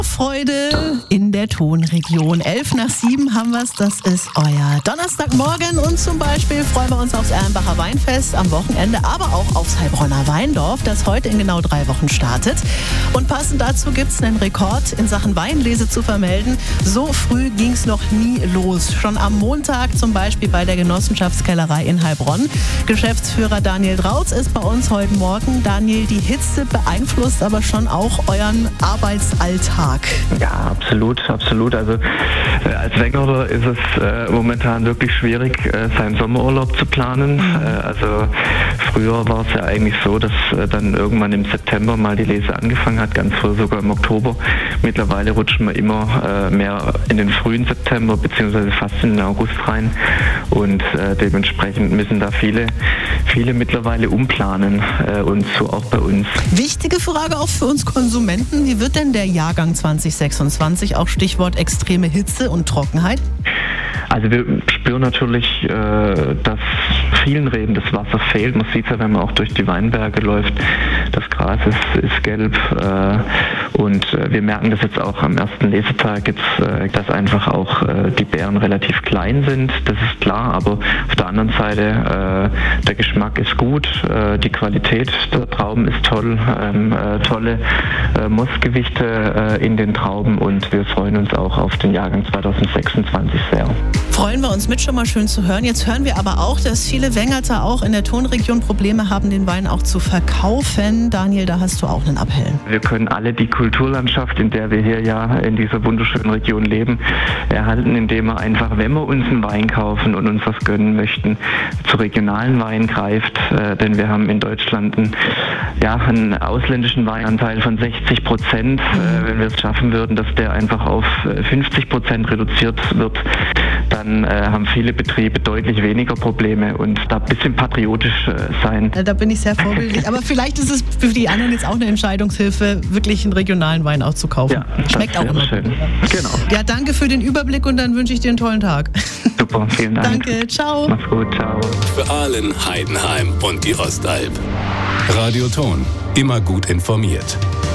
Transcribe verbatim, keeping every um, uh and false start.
Freude in der Tonregion. Elf nach sieben haben wir es, das ist euer Donnerstagmorgen und zum Beispiel freuen wir uns aufs Erlenbacher Weinfest am Wochenende, aber auch aufs Heilbronner Weindorf, das heute in genau drei Wochen startet. Und passend dazu gibt es einen Rekord in Sachen Weinlese zu vermelden. So früh ging es noch nie los. Schon am Montag zum Beispiel bei der Genossenschaftskellerei in Heilbronn. Geschäftsführer Daniel Drautz ist bei uns heute Morgen. Daniel, die Hitze beeinflusst aber schon auch euren Arbeitsalltag. Ja, absolut, absolut. Also äh, als Weinhändler ist es äh, momentan wirklich schwierig, äh, seinen Sommerurlaub zu planen. Äh, also früher war es ja eigentlich so, dass äh, dann irgendwann im September mal die Lese angefangen hat, ganz früh sogar im Oktober. Mittlerweile rutschen wir immer äh, mehr in den frühen September beziehungsweise fast in den August rein und äh, dementsprechend müssen da viele, viele mittlerweile umplanen äh, und so auch bei uns. Wichtige Frage auch für uns Konsumenten, wie wird denn der Jahrgang zwanzig sechsundzwanzig, auch Stichwort extreme Hitze und Trockenheit? Also wir spüren natürlich, äh, dass vielen Reben das Wasser fehlt. Man sieht es ja, wenn man auch durch die Weinberge läuft, das Gras ist, ist gelb äh, und äh, wir merken das jetzt auch am ersten Lesetag, jetzt, äh, dass einfach auch äh, die Beeren relativ klein sind, das ist klar, aber auf der anderen Seite äh, der Geschmack ist gut, äh, die Qualität der Trauben ist toll, ähm, äh, tolle äh, Mostgewichte äh, in den Trauben und wir freuen uns auch auf den Jahrgang zwanzig sechsundzwanzig sehr. Freuen wir uns mit, schon mal schön zu hören. Jetzt hören wir aber auch, dass viele Wengerter auch in der Tonregion Probleme haben, den Wein auch zu verkaufen. Daniel, da hast du auch einen Appell. Wir können alle die Kulturlandschaft, in der wir hier ja in dieser wunderschönen Region leben, erhalten, indem wir einfach, wenn wir uns einen Wein kaufen und uns was gönnen möchten, zu regionalen Wein greift. Äh, denn wir haben in Deutschland einen, ja, einen ausländischen Weinanteil von sechzig Prozent. Äh, wenn wir es schaffen würden, dass der einfach auf fünfzig Prozent reduziert wird, dann äh, haben viele Betriebe deutlich weniger Probleme und da ein bisschen patriotisch äh, sein. Da bin ich sehr vorbildlich. Aber vielleicht ist es für die anderen jetzt auch eine Entscheidungshilfe, wirklich einen regionalen Wein auch zu kaufen. Ja, schmeckt auch immer schön. Gut. Genau. Ja, danke für den Überblick und dann wünsche ich dir einen tollen Tag. Super, vielen Dank. Danke, ciao. Mach's gut, ciao. Für Aalen, Heidenheim und die Ostalb. Radio Ton, immer gut informiert.